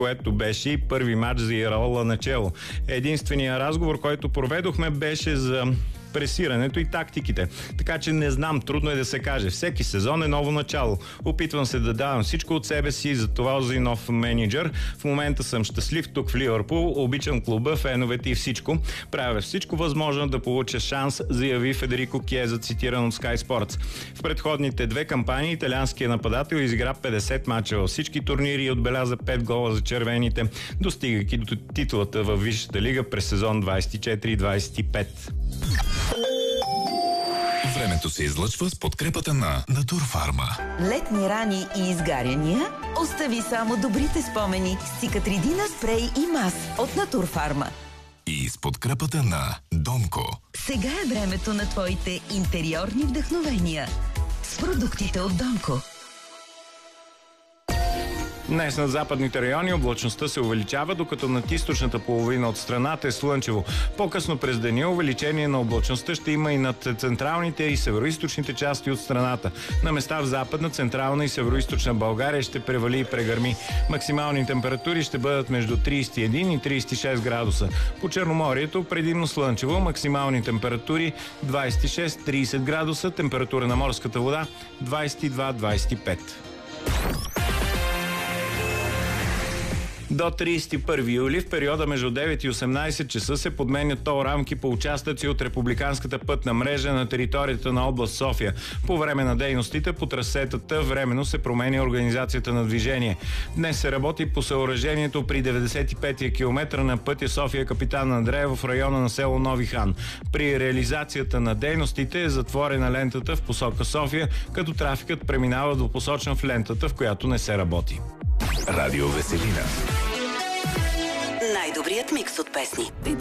което беше и първи матч за Ирола начело. Единственият разговор, който проведохме, беше за пресирането и тактиките. Така че не знам, трудно е да се каже. Всеки сезон е ново начало. Опитвам се да давам всичко от себе си, за това за нов менеджер. В момента съм щастлив тук в Ливърпул, обичам клуба, феновете и всичко. Правя всичко възможно да получа шанс, заяви Федерико Киеза, цитиран от Sky Sports. В предходните две кампании италианският нападател изигра 50 мача във всички турнири и отбеляза 5 гола за червените, достигайки до титулата във Висшата лига през сезон 24-25. Времето се излъчва с подкрепата на Натурфарма. Летни рани и изгаряния? Остави само добрите спомени с Цикатридина спрей и мас от Натурфарма. И с подкрепата на Донко. Сега е времето на твоите интериорни вдъхновения с продуктите от Донко. Днес на западните райони облачността се увеличава, докато над източната половина от страната е слънчево. По-късно през деня увеличение на облачността ще има и над централните и североизточните части от страната. На места в западна, централна и североизточна България ще превали и прегърми. Максимални температури ще бъдат между 31 и 36 градуса. По Черноморието предимно слънчево, максимални температури 26-30 градуса, температура на морската вода 22-25. До 31 юли в периода между 9 и 18 часа се подменят тол рамки по участъци от републиканската пътна мрежа на територията на област София. По време на дейностите по трасетата временно се променя организацията на движение. Днес се работи по съоръжението при 95-я километър на пътя София-Капитан Андреево в района на село Нови хан. При реализацията на дейностите е затворена лентата в посока София, като трафикът преминава двупосочно в лентата, в която не се работи. Радио Веселина. Най-добрият микс от песни.